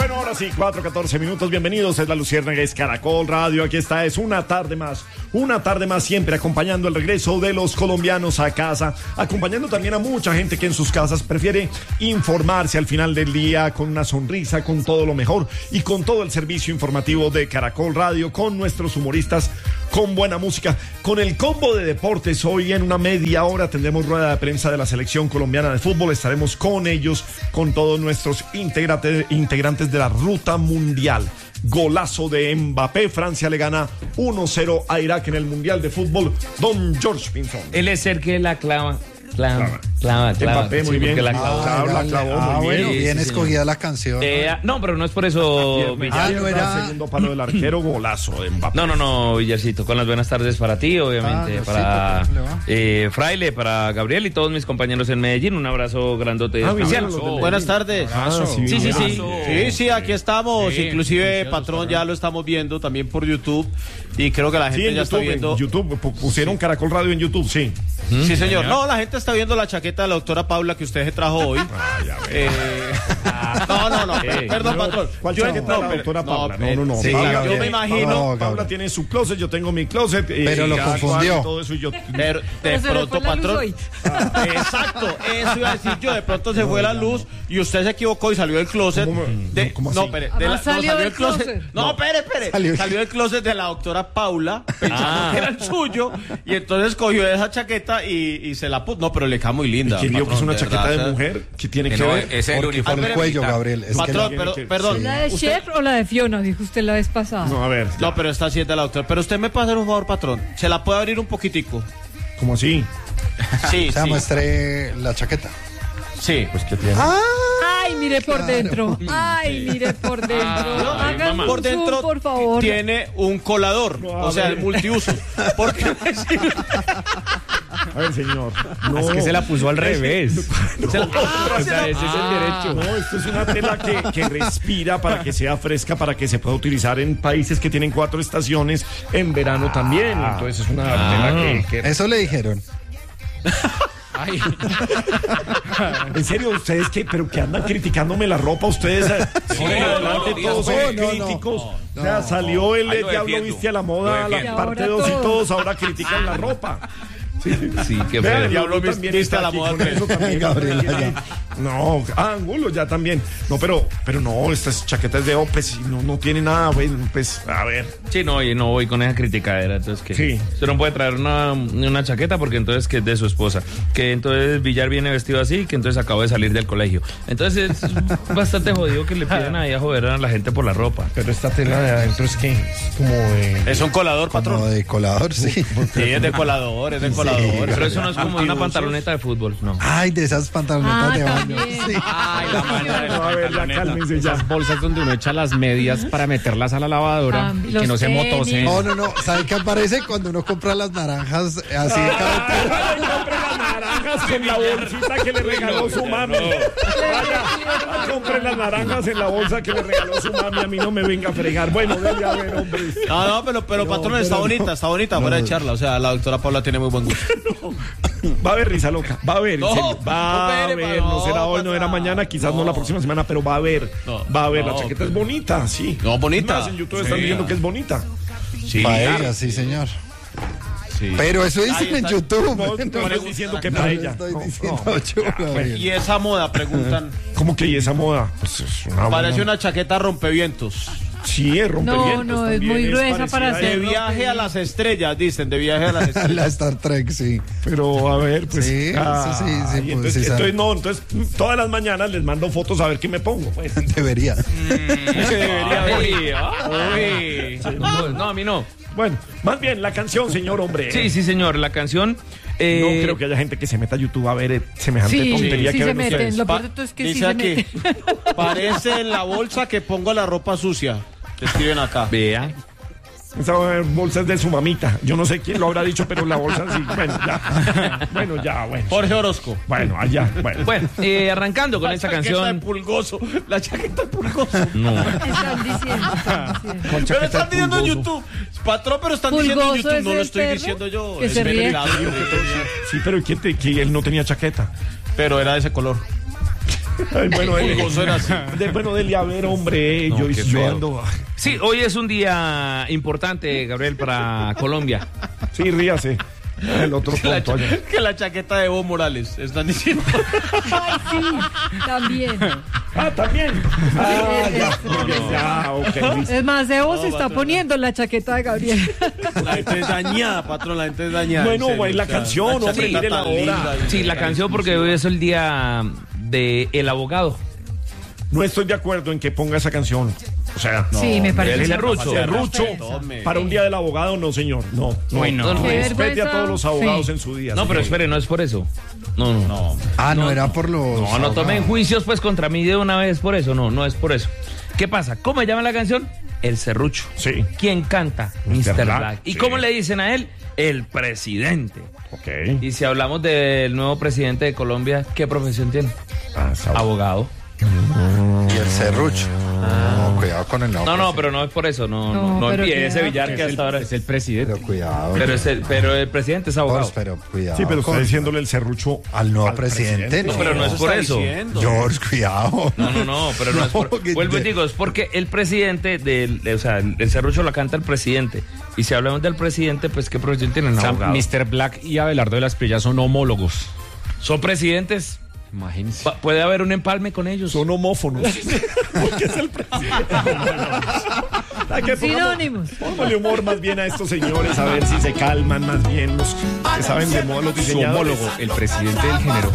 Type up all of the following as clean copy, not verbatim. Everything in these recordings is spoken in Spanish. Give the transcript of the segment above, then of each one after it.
Bueno, ahora sí, 4:14. Bienvenidos, es La Luciérnaga, es Caracol Radio. Aquí está, es una tarde más siempre acompañando el regreso de los colombianos a casa, acompañando también a mucha gente que en sus casas prefiere informarse al final del día con una sonrisa, con todo lo mejor y con todo el servicio informativo de Caracol Radio, con nuestros humoristas, con buena música, con el combo de deportes. Hoy en una media hora tendremos rueda de prensa de la selección colombiana de fútbol. Estaremos con ellos, con todos nuestros integrantes de la ruta mundial. Golazo de Mbappé, Francia le gana 1-0 a Irak en el mundial de fútbol. Don George Pinzón. Él es el que la clava. Mbappé, muy bien. La clavó muy bien. Bueno, bien escogida la canción. No, pero no es por eso, Villar. No era segundo palo del arquero, golazo de Mbappé. No, Villarcito, con las buenas tardes para ti, obviamente, para Fraile, para Gabriel y todos mis compañeros en Medellín. Un abrazo grandote. Buenas tardes. Sí, aquí estamos. Inclusive, patrón, ya lo estamos viendo también por YouTube. Y creo que la gente ya está viendo. En YouTube, pusieron Caracol Radio en YouTube, sí. Sí, señor. No, la gente está viendo la chaqueta de la doctora Paula que usted se trajo hoy. No. Perdón, patrón. ¿Cuál chaqueta de la doctora Paula? No. Sí, Paula, yo me imagino. Paula tiene su closet, yo tengo mi closet. Pero lo confundió. Todo eso y yo... Pero de pronto, patrón. Exacto, eso iba a decir yo. De pronto se fue la luz y usted se equivocó y salió del closet. ¿Cómo así? No, espere. Salió del closet. No, espere. Salió del closet de la doctora Paula, pensando que era el suyo. Y entonces cogió esa chaqueta y se la puso. No, pero le queda muy linda. ¿Quién dijo que es una chaqueta de mujer? ¿Qué tiene que ver? Es el uniforme. Por el cuello, Gabriel. Patrón, perdón. ¿La de Cher o la de Fiona? Dijo usted la vez pasada. No, a ver. No, pero esta sí es de la doctora. Pero usted me puede hacer un favor, patrón. ¿Se la puede abrir un poquitico? ¿Cómo así? Sí, muestre la chaqueta. Sí. Pues que tiene. Ay, mire por dentro. Hagan por dentro, por favor. Tiene un colador, o sea, el multiuso. ¿Por qué me sirve? A ver, señor. No. Es que se la puso al revés. No, o sea, ese es el derecho. No, esto es una tela que respira para que sea fresca, para que se pueda utilizar en países que tienen 4 estaciones en verano también. Entonces es una tela que... Eso le dijeron. Ay. En serio, ustedes que andan criticándome la ropa, ustedes adelante todos son críticos. O sea, salió el Diablo Viste a la Moda, la parte 2 y todos ahora critican la ropa. Sí, que el Diablo Viste a la Moda. Eso también, Gabriel. No, Angulo ya también. No, pero no, estas chaquetas de Opes no tiene nada, güey. Pues, a ver. Sí, no, y no voy con esa criticadera. Entonces, que sí. Usted no puede traer una chaqueta porque entonces que es de su esposa. Que entonces Villar viene vestido así, que entonces acabó de salir del colegio. Entonces es bastante jodido que le piden ahí a joder a la gente por la ropa. Pero esta tela de adentro es que es como de... Es un colador, patrón. Como de colador, sí. Sí, es de colador, Pero eso no es como una pantaloneta de fútbol, no. Ay, de esas pantalonetas de baño. Sí. Ay, la manera de a ver, ya cálmense ya. Las bolsas donde uno echa las medias para meterlas a la lavadora y que no se motocen. No. ¿Sabe qué aparece cuando uno compra las naranjas así? Compre las naranjas en la bolsita que le regaló su mami. Vaya, compre las naranjas en la bolsa que le regaló su mami. A mí no me venga a fregar. Bueno, debe haber, hombre. No, pero patrón, está bonita, fuera de charla. O sea, la doctora Paula tiene muy buen gusto. Va a haber risa loca, va a haber, en serio. Va a haber, no será hoy, no era mañana, quizás no la próxima semana, pero va a haber. La chaqueta es bonita, sí. No, bonita. Más en YouTube están diciendo que es bonita. Sí, para ella, sí, señor. Sí. Pero eso dicen en YouTube. No estoy diciendo que para ella. Estoy diciendo Y esa moda, preguntan. ¿Cómo que y esa moda? Pues es parece una chaqueta rompevientos. Sí, es rompevientos. No, es muy gruesa para hacer. De viaje a las estrellas, dicen, de viaje a las estrellas. La Star Trek, sí. Pero a ver, pues. Sí, sí. Entonces, todas las mañanas les mando fotos a ver qué me pongo. Pues. Debería. No, a mí no. Bueno, más bien la canción, señor hombre. Sí, señor, la canción. No creo que haya gente que se meta a YouTube a ver semejante tontería que se ven meten. ustedes. Lo peor de todo es que dice sí aquí, se meten. parece en la bolsa que pongo la ropa sucia. Te escriben acá. Vea. Esa bolsa es de su mamita. Yo no sé quién lo habrá dicho, pero la bolsa sí. Bueno, ya. Jorge Orozco. Bueno, allá. Bueno, arrancando con esta canción. La chaqueta de pulgoso. No. Están diciendo. Pero están diciendo en YouTube. Patrón, pero están diciendo en YouTube. No lo estoy perro diciendo yo. que se ríe. Sí, pero que él no tenía chaqueta. Pero era de ese color. Ay, bueno, Deli, a ver, hombre, No, yo ando... Sí, hoy es un día importante, Gabriel, para Colombia. Sí, ríase. El otro tonto allá. Que la chaqueta de Evo Morales, están diciendo. Ay, sí, también. También. Ya, ok. Es más, Evo se está poniendo la chaqueta de Gabriel. La gente es dañada, patrón, la gente es dañada. Bueno, güey, la canción, hombre, mire la hora. Sí, la canción porque hoy es el día de El Abogado. No estoy de acuerdo en que ponga esa canción. O sea, no. Sí, me parece. El serrucho. Para un día del abogado, no, señor. No. Respete a todos los abogados en su día. No, pero espere, no es por eso. No. No era por los... No tomen juicios pues contra mí de una vez por eso. No es por eso. ¿Qué pasa? ¿Cómo se llama la canción? El Serrucho. Sí. ¿Quién canta? Mr. Black. ¿Y sí. cómo le dicen a él? El presidente. Ok. Y si hablamos del nuevo presidente de Colombia, ¿qué profesión tiene? Abogado. Y el serrucho. No, cuidado con el nombre. No, pero no es por eso. No empiece Villar, que hasta ahora es el presidente. Pero cuidado. Pero el presidente es abogado. Pero cuidado. Sí, pero está diciéndole el serrucho al nuevo presidente. No, pero no es por eso. George, cuidado. No, pero no es por... Vuelvo y digo, es porque el presidente el serrucho lo canta el presidente. Y si hablamos del presidente, pues ¿qué profesión tienen? Abogado. Mr. Black y Abelardo de las Prillas son homólogos. Son presidentes. Imagínense. Puede haber un empalme con ellos. Son homófonos. Porque es el presidente. Sinónimos. Póngale humor más bien a estos señores, a ver si se calman más bien los que saben de modo, los Su diseñadores. homólogo, el presidente del género.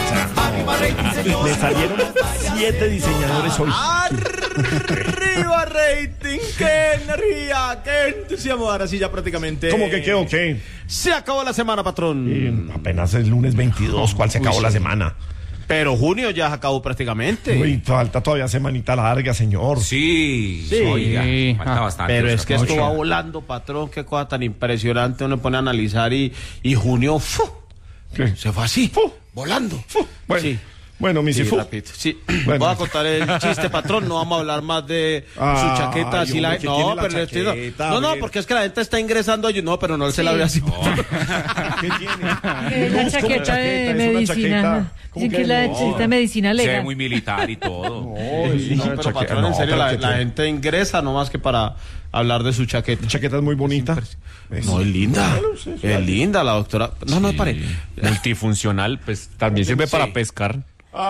Me salieron 7 diseñadores hoy. ¡Arriba, rating! ¡Qué energía! ¡Qué entusiasmo! Ahora sí, ya prácticamente... ¿Cómo que qué o qué? Se acabó la semana, patrón. Apenas es lunes 22, ¿cuál se acabó la semana? Pero junio ya se acabó prácticamente. Uy, falta todavía semanita larga, señor. Sí. Oiga, falta bastante. Pero es que esto va volando, patrón. Qué cosa tan impresionante. Uno pone a analizar y junio se fue así, volando. Bueno, sí. Bueno, mi Sifu. Sí. Bueno. Voy a contar el chiste, patrón. No vamos a hablar más de su chaqueta. Así hombre, no, pero chaqueta, no, porque es que la gente está ingresando. No, pero no se la ve así. ¿Qué tiene? La chaqueta de medicina. Dicen que es la chaqueta de medicina Se ve legal. muy militar y todo. Pero patrón, en serio, la gente ingresa nomás que para hablar de su chaqueta. La chaqueta es muy bonita. No, es linda. Es linda la doctora. No, pare. Multifuncional, pues también sirve para pescar.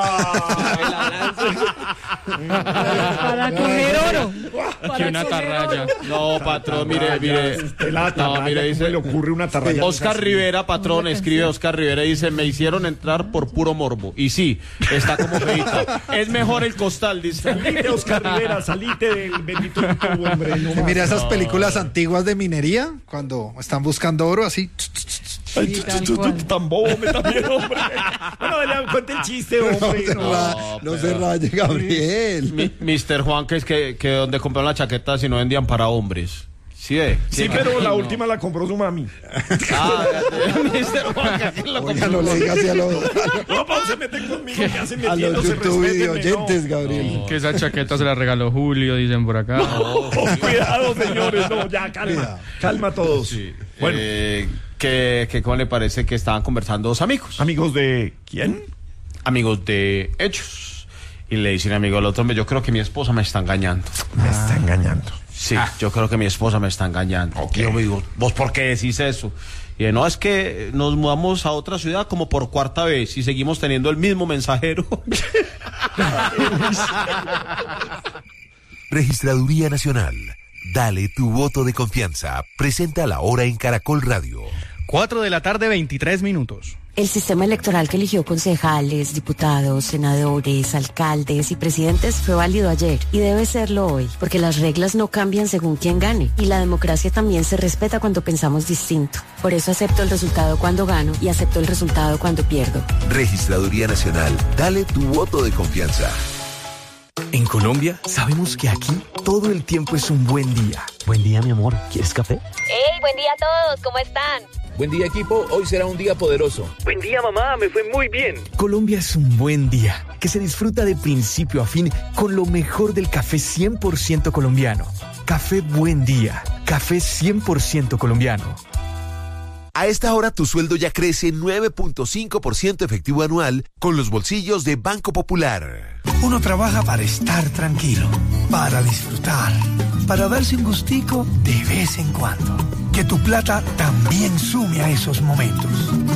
Para coger oro. Que una atarraya. No, patrón, mire. Dice, le ocurre una atarraya. Oscar Rivera, patrón, escribe Oscar Rivera y dice: me hicieron entrar por puro morbo. Y sí, está como feita. Es mejor el costal, dice. Salite, Oscar Rivera, salite del bendito YouTube, hombre. Mira esas películas antiguas de minería, cuando están buscando oro, así. Tan bobo también, hombre. Bueno, cuente el chiste, hombre. No se raye, Gabriel. Mr. Juan, que es que donde compraron la chaqueta si no vendían para hombres. Sí, sí, pero la última la compró su mami. Mr. Juan, que lo compró. No le digas así a los No, se meten conmigo, que hacen metiéndose, YouTube video oyentes, Gabriel. Que esa chaqueta se la regaló Julio, dicen por acá. Cuidado, señores, no, ya, calma todos. Sí. Bueno, que ¿cómo le parece que estaban conversando dos amigos? ¿Amigos de quién? Amigos de ellos. Y le dicen amigo al otro: yo creo que mi esposa me está engañando. Me está engañando. Sí, yo creo que mi esposa me está engañando. Okay. Yo me digo: ¿vos por qué decís eso? Y no, es que nos mudamos a otra ciudad como por 4ª vez y seguimos teniendo el mismo mensajero. Registraduría Nacional. Dale tu voto de confianza. Presenta la hora en Caracol Radio. 4:23 p.m. El sistema electoral que eligió concejales, diputados, senadores, alcaldes y presidentes fue válido ayer y debe serlo hoy, porque las reglas no cambian según quién gane y la democracia también se respeta cuando pensamos distinto. Por eso acepto el resultado cuando gano y acepto el resultado cuando pierdo. Registraduría Nacional. Dale tu voto de confianza. En Colombia sabemos que aquí todo el tiempo es un buen día. Buen día, mi amor. ¿Quieres café? ¡Hey! Buen día a todos. ¿Cómo están? Buen día, equipo. Hoy será un día poderoso. Buen día, mamá. Me fue muy bien. Colombia es un buen día que se disfruta de principio a fin con lo mejor del café 100% colombiano. Café Buen Día. Café 100% colombiano. A esta hora tu sueldo ya crece 9.5% efectivo anual con los bolsillos de Banco Popular. Uno trabaja para estar tranquilo, para disfrutar, para darse un gustico de vez en cuando. Que tu plata también sume a esos momentos.